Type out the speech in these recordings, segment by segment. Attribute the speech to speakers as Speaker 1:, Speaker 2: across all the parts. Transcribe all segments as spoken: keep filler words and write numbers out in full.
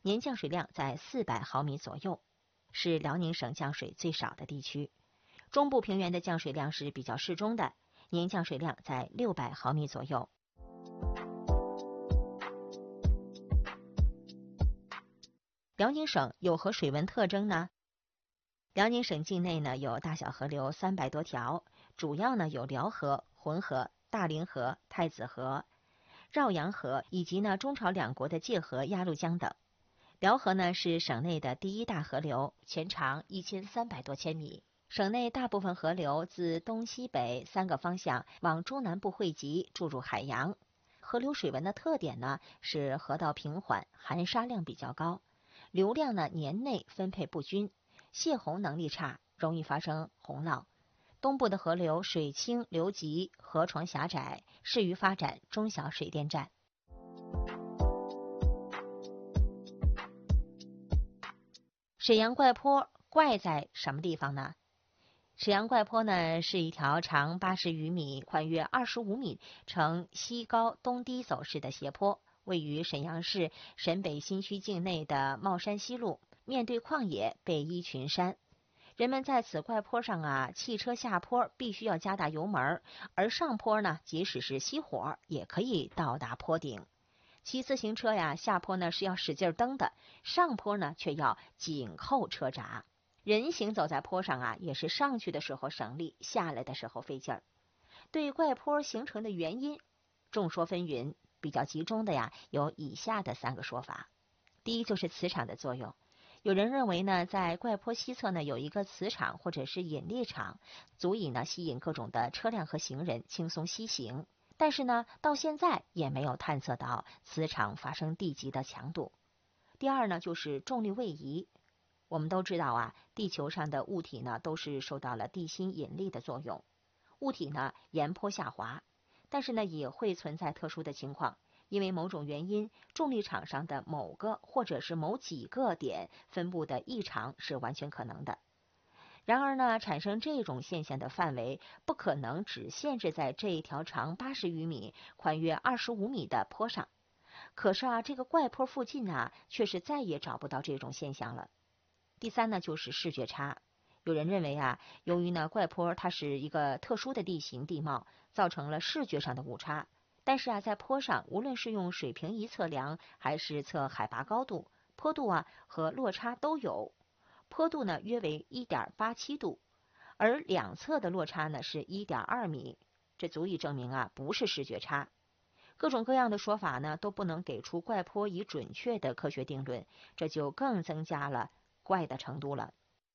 Speaker 1: 年降水量在四百毫米左右，是辽宁省降水最少的地区。中部平原的降水量是比较适中的，年降水量在六百毫米左右。辽宁省有何水文特征呢？辽宁省境内呢有大小河流三百多条，主要呢有辽河、浑河、大凌河、太子河、绕阳河以及呢中朝两国的界河鸭绿江等。辽河呢是省内的第一大河流，全长一千三百多千米。省内大部分河流自东西北三个方向往中南部汇集，注入海洋。河流水文的特点呢是河道平缓，含沙量比较高，流量呢年内分配不均，泄洪能力差，容易发生洪涝。东部的河流水清流急，河床狭窄，适于发展中小水电站。沈阳怪坡怪在什么地方呢？沈阳怪坡呢是一条长八十余米、宽约二十五米、呈西高东低走势的斜坡，位于沈阳市沈北新区境内的帽山西路，面对旷野，背依群山。人们在此怪坡上啊，汽车下坡必须要加大油门，而上坡呢，即使是熄火也可以到达坡顶。骑自行车呀，下坡呢是要使劲蹬的，上坡呢却要紧扣车闸。人行走在坡上啊，也是上去的时候省力，下来的时候费劲儿。对怪坡形成的原因，众说纷纭，比较集中的呀，有以下的三个说法。第一就是磁场的作用。有人认为呢，在怪坡西侧呢有一个磁场或者是引力场，足以呢吸引各种的车辆和行人轻松西行。但是呢，到现在也没有探测到磁场发生地级的强度。第二呢，就是重力位移。我们都知道啊，地球上的物体呢都是受到了地心引力的作用，物体呢沿坡下滑，但是呢也会存在特殊的情况。因为某种原因，重力场上的某个或者是某几个点分布的异常是完全可能的。然而呢，产生这种现象的范围不可能只限制在这一条长八十余米、宽约二十五米的坡上。可是啊，这个怪坡附近啊，却是再也找不到这种现象了。第三呢，就是视觉差。有人认为啊，由于呢怪坡它是一个特殊的地形地貌，造成了视觉上的误差。但是啊，在坡上，无论是用水平仪测量，还是测海拔高度，坡度啊和落差都有。坡度呢约为 一点八七度，而两侧的落差呢是 一点二米，这足以证明啊不是视觉差。各种各样的说法呢都不能给出怪坡以准确的科学定论，这就更增加了怪的程度了。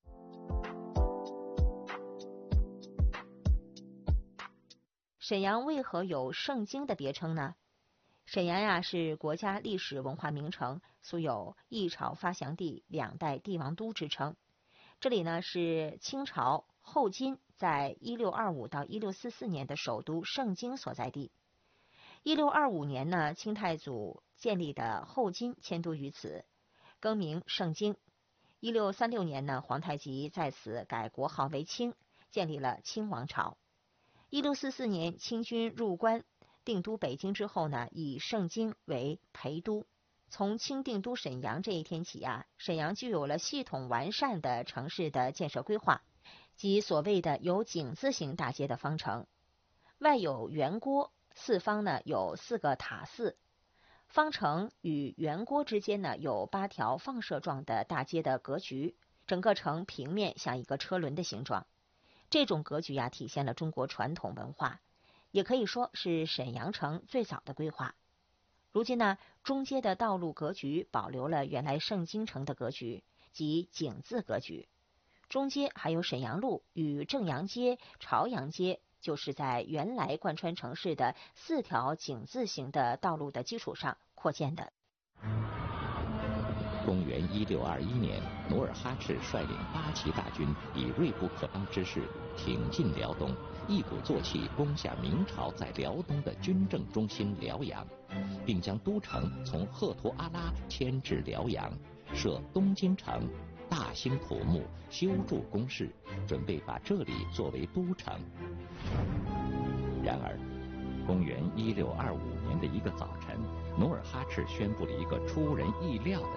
Speaker 1: 沈阳为何有圣经的别称呢？沈阳呀是国家历史文化名城，素有一朝发祥地、两代帝王都之称。这里呢是清朝后金在一六二五到一六四四年的首都盛京所在地。一六二五年呢，清太祖建立的后金迁都于此，更名盛京。一六三六年呢，皇太极在此改国号为清，建立了清王朝。一六四四年，清军入关定都北京之后呢，以盛京为陪都。从清定都沈阳这一天起啊，沈阳就有了系统完善的城市的建设规划，即所谓的有井字形大街的方城，外有圆郭，四方呢有四个塔寺。方城与圆郭之间呢有八条放射状的大街的格局，整个城平面像一个车轮的形状。这种格局呀、啊，体现了中国传统文化，也可以说是沈阳城最早的规划。如今呢，中街的道路格局保留了原来盛京城的格局，即井字格局。中街还有沈阳路与正阳街、朝阳街，就是在原来贯穿城市的四条井字形的道路的基础上扩建的。
Speaker 2: 公元一六二一年，努尔哈赤率领八旗大军，以锐不可当之势挺进辽东，一鼓作气攻下明朝在辽东的军政中心辽阳，并将都城从赫图阿拉迁至辽阳，设东京城，大兴土木，修筑工事，准备把这里作为都城。然而，公元一六二五年的一个早晨，努尔哈赤宣布了一个出人意料的